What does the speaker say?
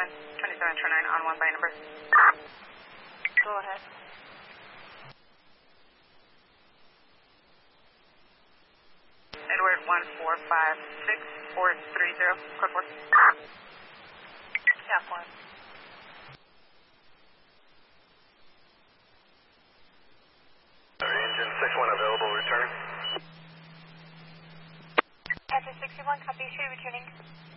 27 on 1 by number. Go ahead. Edward 1456430, code 4. Yeah, 4. Engine 61 available, return. After 61, copy, returning.